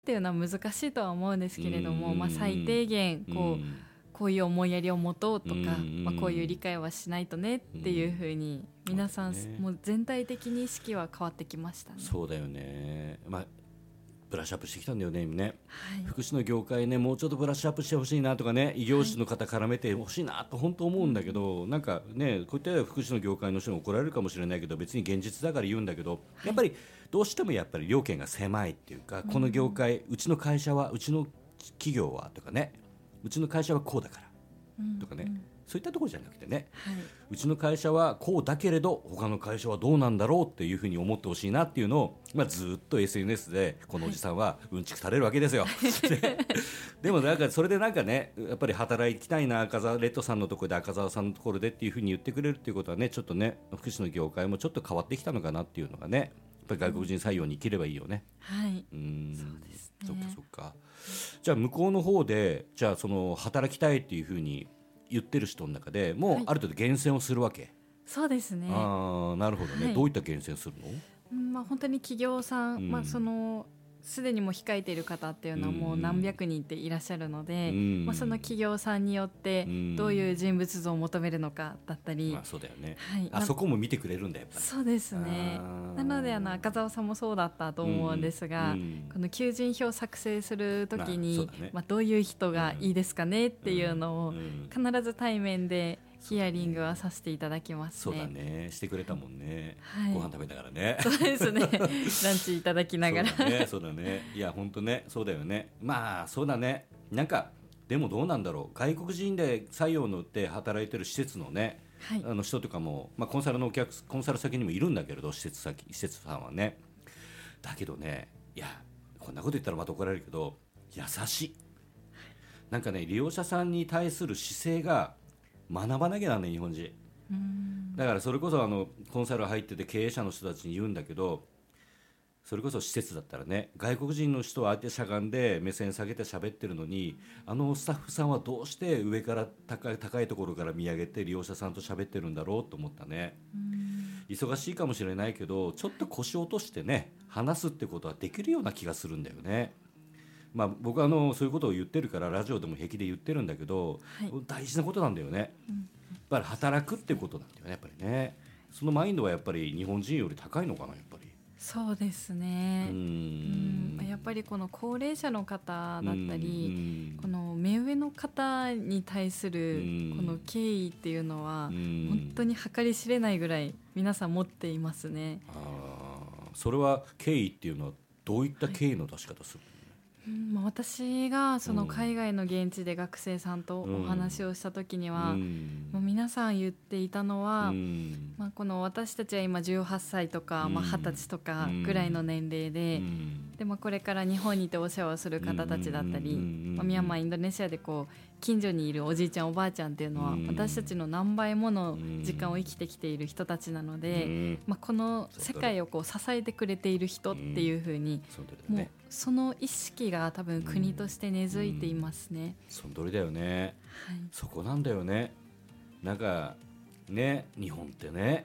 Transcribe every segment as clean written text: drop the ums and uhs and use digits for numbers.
っていうのは難しいとは思うんですけれども、最低限こういう思いやりを持とうとか、こういう理解はしないとねっていうふうに皆さん、もう全体的に意識は変わってきましたね。 そうだよね、ブラッシュアップしてきたんだよね今ね、福祉の業界ね、もうちょっとブラッシュアップしてほしいなとかね、異業種の方絡めてほしいなと本当思うんだけど、なんかね、こういった福祉の業界の人に怒られるかもしれないけど、別に現実だから言うんだけど、やっぱりどうしてもやっぱり料金が狭いっていうか、この業界、うちの会社は、うちの企業はとかね、うちの会社はこうだからとかね、そういったところじゃなくてね、うちの会社はこうだけれど他の会社はどうなんだろうっていうふうに思ってほしいなっていうのを、ずっと SNS でこのおじさんはうんちくされるわけですよ、でもなんかそれでなんかね、やっぱり働きたいな、レッドさんのところで赤澤さんのところでっていうふうに言ってくれるっていうことはね、ちょっとね、福祉の業界もちょっと変わってきたのかなっていうのがね、やっぱり外国人採用に生きればいいよね。 そうですね。 そっかそっか。じゃあ向こうの方で、じゃあその働きたいっていうふうに言ってる人の中でもうある程度厳選をするわけ。 そうですね。 なるほどね、どういった厳選するの？ 本当に企業さん、そのすでにもう控えている方っていうのはもう何百人っていらっしゃるので、その企業さんによってどういう人物像を求めるのかだったり、 そうだよね、そこも見てくれるんだやっぱり。 そうですね。なので赤澤さんもそうだったと思うんですが、この求人票を作成するときに、どういう人がいいですかねっていうのを必ず対面でヒアリングはさせていただきますね。 そうだね、してくれたもんね、ご飯食べながらね。 そうですね、ランチいただきながら。 そうだね、いや本当ね、そうだよね。そうだね、なんかでもどうなんだろう、外国人で採用のって働いてる施設のね、人とかも、コンサル先にもいるんだけれど、施設さんはね、だけどね、いやこんなこと言ったらまた怒られるけど、優しい。なんかね、利用者さんに対する姿勢が学ばなきゃなね、日本人。だからそれこそコンサル入ってて経営者の人たちに言うんだけど、それこそ施設だったらね、外国人の人は相手しゃがんで目線下げて喋ってるのに、スタッフさんはどうして上から高いところから見上げて利用者さんと喋ってるんだろうと思ったね。忙しいかもしれないけど、ちょっと腰を落としてね、話すってことはできるような気がするんだよね。僕はそういうことを言ってるからラジオでも平気で言ってるんだけど、大事なことなんだよね。やっぱり働くってことなんだよね、やっぱりね。そのマインドはやっぱり日本人より高いのかな、やっぱり。 そうですね。やっぱりこの高齢者の方だったり、この目上の方に対するこの敬意っていうのは本当に計り知れないぐらい皆さん持っていますね。 それは敬意っていうのはどういった敬意の出し方するの？ 私がその海外の現地で学生さんとお話をした時には、もう皆さん言っていたのは、この私たちは今18歳とか、20歳とかぐらいの年齢で、これから日本にいてお世話をする方たちだったり、ミャンマーインドネシアで近所にいるおじいちゃんおばあちゃんっていうのは、私たちの何倍もの時間を生きてきている人たちなので、この世界を支えてくれている人っていう風に、もうその意識が多分国として根付いていますね。 その通りだよね、そこなんだよね。なんかね、日本ってね、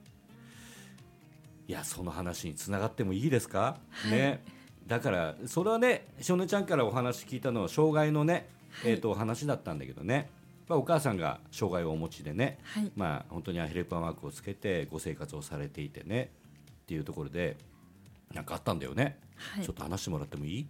いやその話につながってもいいですか、ね。だからそれはね、少年ちゃんからお話聞いたのは障害のね、お話だったんだけどね、お母さんが障害をお持ちでね、本当にヘルパーマークをつけてご生活をされていてねっていうところでなんかあったんだよね、ちょっと話してもらってもいい？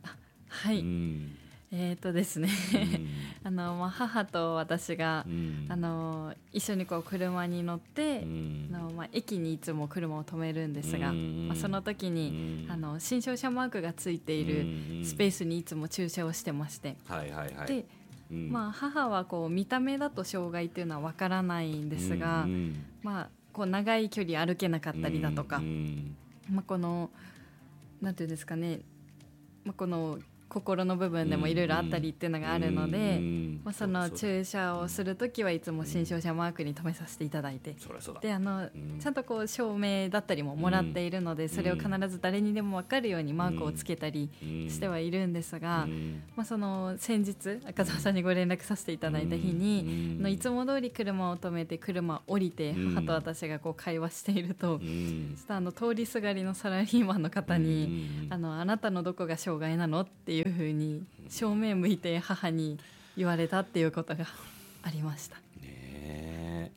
ですね母と私が、一緒に車に乗って、駅にいつも車を止めるんですが、その時に、新照車マークがついているスペースにいつも駐車をしてまして、で、母は見た目だと障害っていうのは分からないんですが、長い距離歩けなかったりだとか、このなんていうんですかね、この心の部分でもいろいろあったりっていうのがあるので、その注射をするときはいつも新商社マークに留めさせていただいて、でちゃんとこう証明だったりももらっているので、それを必ず誰にでも分かるようにマークをつけたりしてはいるんですが、その先日赤澤さんにご連絡させていただいた日に、いつも通り車を止めて車降りて母と私がこう会話していると、通りすがりのサラリーマンの方に、あなたのどこが障害なのっていうふうに正面向いて母に言われたっていうことがありました。 ね、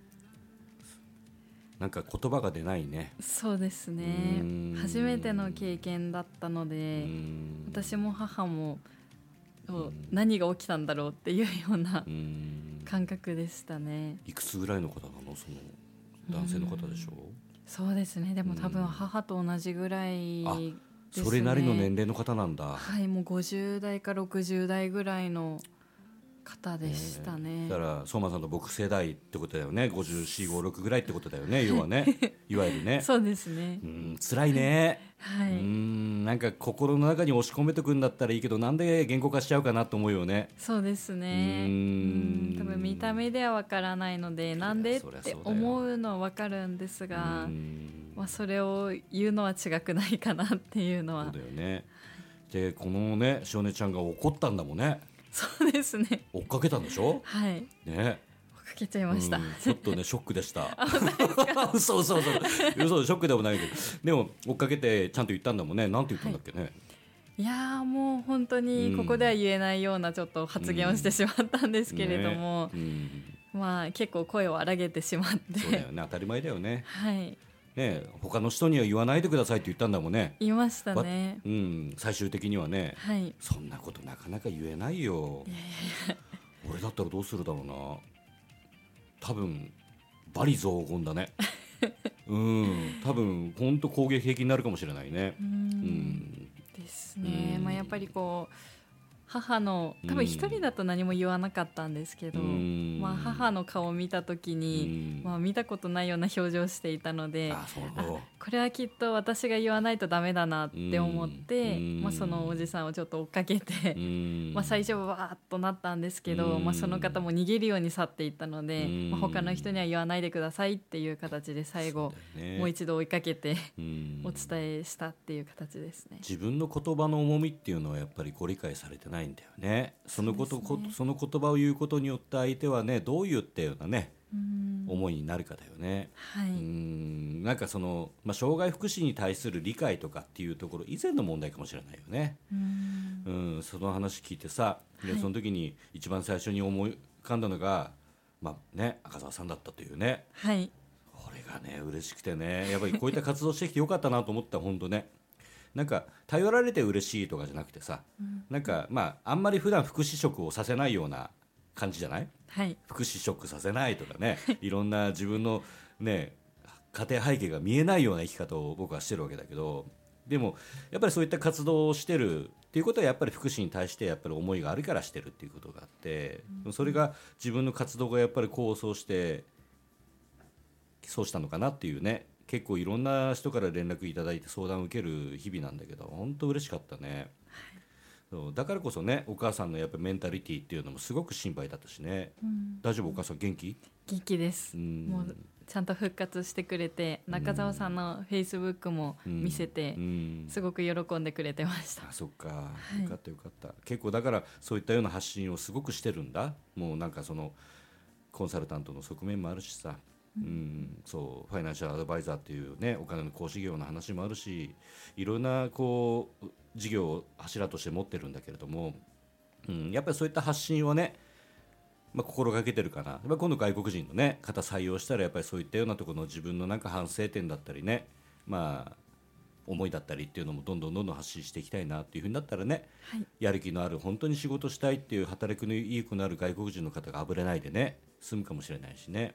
なんか言葉が出ないね。 そうですね、初めての経験だったので、私も母も何が起きたんだろうっていうような感覚でしたね。 いくつぐらいの方なの？その男性の方でしょう？ そうですね、でも多分母と同じぐらいですね。 それなりの年齢の方なんだ。 はい、もう50代か60代ぐらいの方でしたね。 だから相馬さんと僕世代ってことだよね。54、56ぐらいってことだよね、要はねいわゆるね。 そうですね。 辛いね。 はい、 なんか心の中に押し込めてくんだったらいいけど、なんで言語化しちゃうかなと思うよね。 そうですね。多分見た目ではわからないので、なんでって思うのはわかるんですが、それを言うのは違くないかなっていうのは。 そうだよね。でこのね、しおねちゃんが怒ったんだもんね。 そうですね。 追っかけたんでしょ。 はいね、 追っかけちゃいました。 ちょっとねショックでしたそうショックでもないけど、でも追っかけてちゃんと言ったんだもんね。なんて言ったんだっけね。 いやもう本当にここでは言えないようなちょっと発言をしてしまったんですけれども、結構声を荒げてしまって。 そうだよね、当たり前だよね。 はいね、他の人には言わないでくださいって言ったんだもんね。 言いましたね。 最終的にはね、 はい、 そんなことなかなか言えないよ。俺だったらどうするだろうな。多分罵詈雑言だね多分本当攻撃的になるかもしれないね。 ですね。やっぱりこう母の多分一人だと何も言わなかったんですけど、母の顔を見た時に、見たことないような表情をしていたので、これはきっと私が言わないとダメだなって思って、そのおじさんをちょっと追っかけて、最初はわーっとなったんですけど、その方も逃げるように去っていったので、他の人には言わないでくださいっていう形で最後、もう一度追いかけてお伝えしたっていう形ですね。 自分の言葉の重みっていうのはやっぱりご理解されてないんだよね。その言葉を言うことによって相手はね、どういったようなね思いになるかだよね。なんかその、障害福祉に対する理解とかっていうところ以前の問題かもしれないよね。その話聞いてさ、その時に一番最初に思い浮かんだのが、赤澤さんだったというね。 はい、 これがね嬉しくてね、やっぱりこういった活動してきてよかったなと思った。本当ね、なんか頼られて嬉しいとかじゃなくてさ、なんかあんまり普段福祉職をさせないような感じじゃない？ はい、 福祉職させないとかねいろんな自分のね家庭背景が見えないような生き方を僕はしてるわけだけど、でもやっぱりそういった活動をしてるっていうことはやっぱり福祉に対してやっぱり思いがあるからしてるっていうことがあって、それが自分の活動がやっぱり功を奏してそうしたのかなっていうね。結構いろんな人から連絡いただいて相談を受ける日々なんだけど、本当嬉しかったね。そうだからこそね、お母さんのやっぱメンタリティっていうのもすごく心配だったしね。大丈夫？お母さん元気？ 元気です。もうちゃんと復活してくれて、中澤さんのフェイスブックも見せて、すごく喜んでくれてました。 そっか、よかったよかった。結構だからそういったような発信をすごくしてるんだ。もうなんかそのコンサルタントの側面もあるしさ、そうファイナンシャルアドバイザーっていうね、お金の講師業の話もあるし、いろんなこう事業を柱として持ってるんだけれども、やっぱりそういった発信をね、心がけてるかな。やっぱ今度外国人の、ね、方採用したらやっぱりそういったようなところの自分のなんか反省点だったりね、思いだったりっていうのもどんどん発信していきたいなっていうふうになったらね、やる気のある本当に仕事したいっていう働きのいい子のある外国人の方があぶれないでね済むかもしれないしね。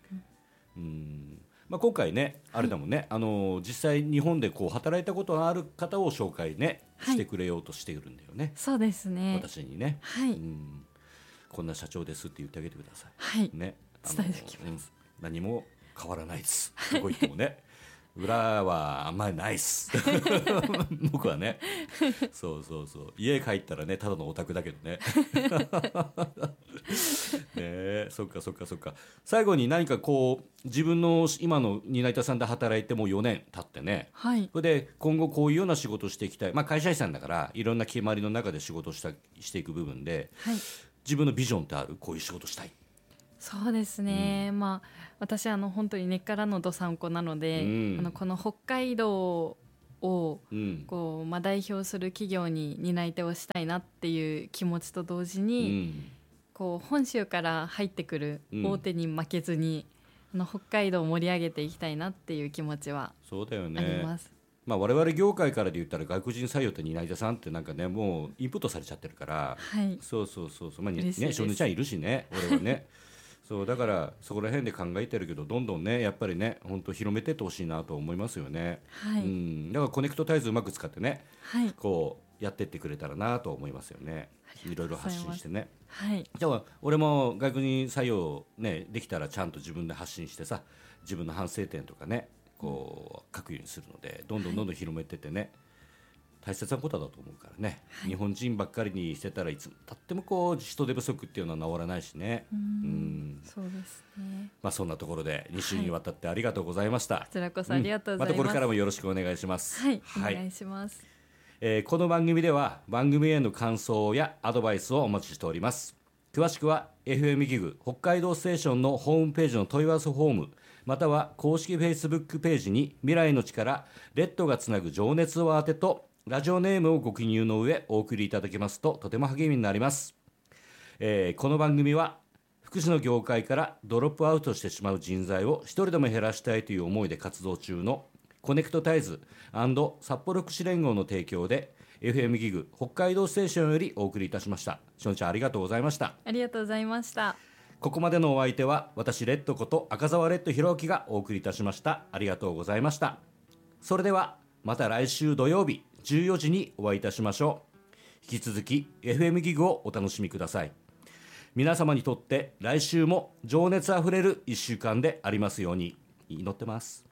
今回ねあれだもんね、実際日本でこう働いたことのある方を紹介ね、してくれようとしているんだよね。 そうですね。 私にね、こんな社長ですって言ってあげてください。 ね、伝えておきます。 何も変わらないですとこ言ってもね裏はあんまりないっす僕はね。そうそうそう、家帰ったらねただのオタクだけどねね、そっかそっかそっか。最後に何かこう自分の今の担い手さんで働いてもう4年経ってね、 はい、 それで今後こういうような仕事をしていきたい、まあ、会社員さんだからいろんな決まりの中で仕事をしていく部分で、 はい、 自分のビジョンってある？こういう仕事したい。 そうですね、まあ、私本当に根っからのどさんこなので、この北海道をこう、代表する企業に担い手をしたいなっていう気持ちと同時に、こう本州から入ってくる大手に負けずに、北海道を盛り上げていきたいなっていう気持ちはあります。 そうだよね。まあ、我々業界からで言ったら外国人採用って担い手さんってなんかねもうインプットされちゃってるから、 はい、 そうそうそうそう、まあね、少年ちゃんいるしね俺はねそうだからそこら辺で考えてるけどどんどんねやっぱりね本当広めてってほしいなと思いますよね、 はい、 だからコネクトタイズうまく使ってね、 はい、 こうやってってくれたらなと思いますよね。いろいろ発信してね、 はい、 じゃあ俺も外国人採用ねできたらちゃんと自分で発信してさ自分の反省点とかねこう書くようにするのでどんどんどんどん広めてってね、大切なことだと思うからね、はい、日本人ばっかりにしてたらいつたってもこう人手不足っていうのは治らないしね。 そうですね。 まあそんなところで2週にわたってありがとうございました、 こちらこそありがとうございます、 またこれからもよろしくお願いします。 はい、お願いします。 この番組では番組への感想やアドバイスをお待ちしております。詳しくは FM ギグ北海道ステーションのホームページの問い合わせフォームまたは公式 Facebook ページに未来の力レッドがつなぐ情熱を当てとラジオネームをご記入の上お送りいただけますととても励みになります。この番組は福祉の業界からドロップアウトしてしまう人材を一人でも減らしたいという思いで活動中のコネクトタイズ&札幌福祉連合の提供で FM ギグ北海道ステーションよりお送りいたしました。しのちゃんありがとうございました。 ありがとうございました。 ここまでのお相手は私レッドこと赤澤レッド弘明がお送りいたしました。ありがとうございました。それではまた来週土曜日14時にお会いいたしましょう。引き続き FM ギグをお楽しみください。皆様にとって来週も情熱あふれる1週間でありますように祈ってます。